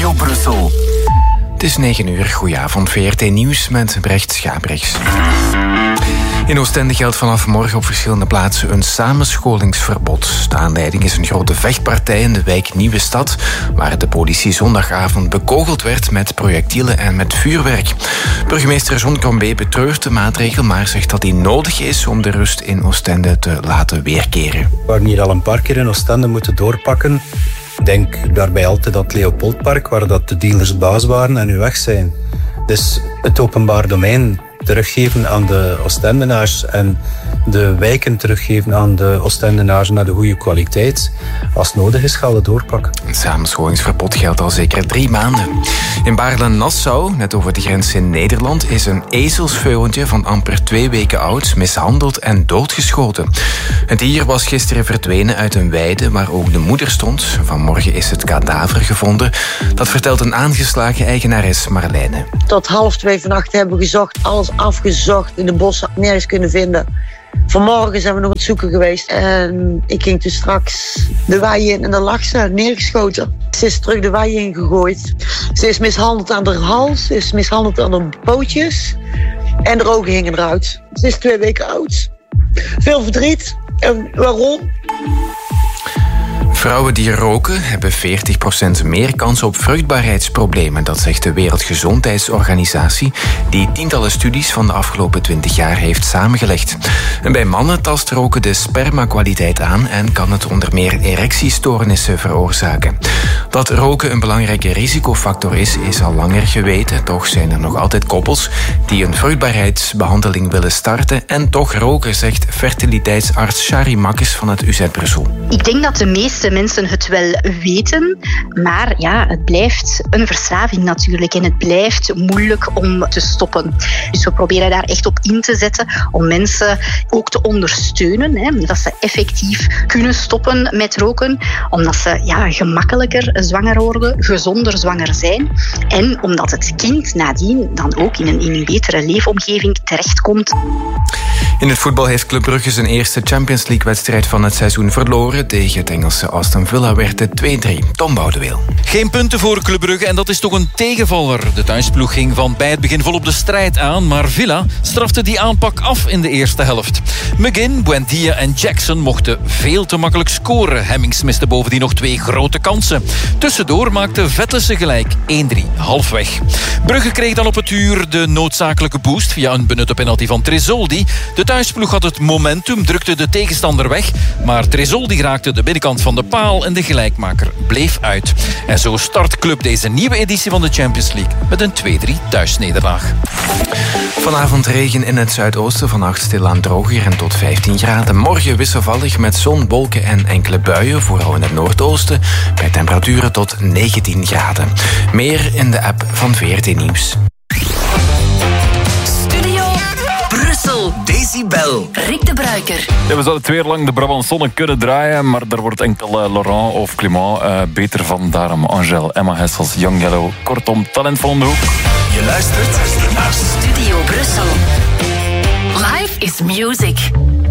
Studio Brussel. Het is 9 uur, goedenavond, VRT Nieuws met Brecht Schabrichs. In Oostende geldt vanaf morgen op verschillende plaatsen een samenscholingsverbod. De aanleiding is een grote vechtpartij in de wijk Nieuwe Stad, waar de politie zondagavond bekogeld werd met projectielen en met vuurwerk. Burgemeester John Crombé betreurt de maatregel, maar zegt dat die nodig is om de rust in Oostende te laten weerkeren. We waren hier al een paar keer in Oostende moeten doorpakken. Denk daarbij altijd aan het Leopoldpark, waar dat de dealers baas waren en nu weg zijn. Dus het openbaar domein teruggeven aan de Oostendenaars en de wijken teruggeven aan de Oostendenaars naar de goede kwaliteit. Als nodig is, gaan we doorpakken. Een samenscholingsverbod geldt al zeker 3 maanden. In Baarle-Nassau, net over de grens in Nederland, is een ezelsveulentje van amper 2 weken oud mishandeld en doodgeschoten. Het dier was gisteren verdwenen uit een weide waar ook de moeder stond. Vanmorgen is het kadaver gevonden. Dat vertelt een aangeslagen eigenares Marlijne. Tot 1:30 vannacht hebben we gezocht, alles afgezocht, in de bossen nergens kunnen vinden. Vanmorgen zijn we nog aan het zoeken geweest en ik ging toen straks de wei in en dan lag ze neergeschoten. Ze is terug de wei in gegooid. Ze is mishandeld aan haar hals, ze is mishandeld aan haar pootjes en haar ogen hingen eruit. Ze is 2 weken oud. Veel verdriet. En waarom? Vrouwen die roken hebben 40% meer kans op vruchtbaarheidsproblemen. Dat zegt de Wereldgezondheidsorganisatie, die tientallen studies van de afgelopen 20 jaar heeft samengelegd. En bij mannen tast roken de spermakwaliteit aan en kan het onder meer erectiestoornissen veroorzaken. Dat roken een belangrijke risicofactor is al langer geweten. Toch zijn er nog altijd koppels die een vruchtbaarheidsbehandeling willen starten en toch roken, zegt fertiliteitsarts Shari Makkes van het UZ Brussel. Ik denk dat de meeste mensen het wel weten, maar ja, het blijft een verslaving natuurlijk en het blijft moeilijk om te stoppen. Dus we proberen daar echt op in te zetten om mensen ook te ondersteunen, dat ze effectief kunnen stoppen met roken, omdat ze gemakkelijker zwanger worden, gezonder zwanger zijn en omdat het kind nadien dan ook in een betere leefomgeving terechtkomt. In het voetbal heeft Club Brugge zijn eerste Champions League-wedstrijd van het seizoen verloren. Tegen het Engelse Aston Villa werd het 2-3. Tom Boudeweel. Geen punten voor Club Brugge en dat is toch een tegenvaller. De thuisploeg ging van bij het begin volop de strijd aan, maar Villa strafte die aanpak af in de eerste helft. McGinn, Buendia en Jackson mochten veel te makkelijk scoren. Hemmings miste bovendien nog 2 grote kansen. Tussendoor maakte Vetlesen gelijk 1-3, halfweg. Brugge kreeg dan op het uur de noodzakelijke boost via een benutte penalty van Tresoldi. De thuisploeg had het momentum, drukte de tegenstander weg, maar Tresoldi raakte de binnenkant van de paal en de gelijkmaker bleef uit. En zo start Club deze nieuwe editie van de Champions League met een 2-3 thuisnederlaag. Vanavond regen in het zuidoosten, vannacht stilaan droger en tot 15 graden. Morgen wisselvallig met zon, wolken en enkele buien, vooral in het noordoosten, bij temperaturen tot 19 graden. Meer in de app van VRT Nieuws. Decibel. Rick de Bruiker. Ja, we zouden 2 uur lang de Brabantsonne kunnen draaien, maar daar wordt enkel Laurent of Clément beter van. Daarom Angèle, Emma Hessels, Young Yellow. Kortom, talentvol om de hoek. Je luistert naar Studio Brussel. Life is music.